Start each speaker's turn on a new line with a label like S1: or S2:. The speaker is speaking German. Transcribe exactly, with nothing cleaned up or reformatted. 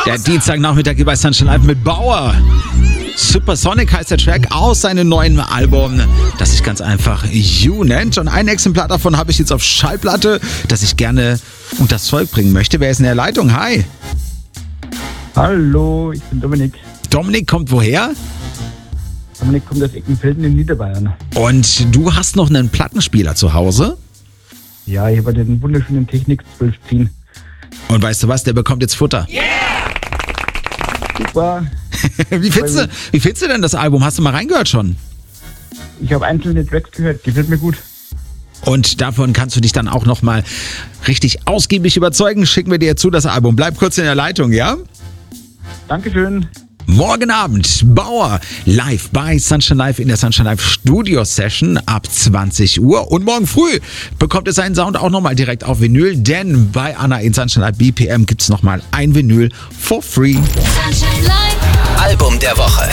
S1: Der Dienstagnachmittag hier bei Sunshine Live mit Bauer. Supersonic heißt der Track aus seinem neuen Album, das sich ganz einfach You nennt. Und ein Exemplar davon habe ich jetzt auf Schallplatte, das ich gerne unters Volk bringen möchte. Wer ist in der Leitung? Hi.
S2: Hallo, ich bin Dominik.
S1: Dominik kommt woher?
S2: Dominik kommt aus Eckenfelden in Niederbayern.
S1: Und du hast noch einen Plattenspieler zu Hause?
S2: Ja, ich habe den wunderschönen Technik zwölf zehn.
S1: Und weißt du was, der bekommt jetzt Futter.
S2: Yeah! Super.
S1: wie, findest du, wie findest du denn das Album? Hast du mal reingehört schon?
S2: Ich habe einzelne Tracks gehört, gefällt mir gut.
S1: Und davon kannst du dich dann auch nochmal richtig ausgiebig überzeugen. Schicken wir dir zu das Album. Bleib kurz in der Leitung, ja?
S2: Dankeschön.
S1: Morgen Abend, Bauer, live bei Sunshine Live in der Sunshine Live Studio Session ab zwanzig Uhr. Und morgen früh bekommt es seinen Sound auch nochmal direkt auf Vinyl, denn bei Anna in Sunshine Live B P M gibt es nochmal ein Vinyl for free.
S3: Sunshine Live.
S4: Album der Woche.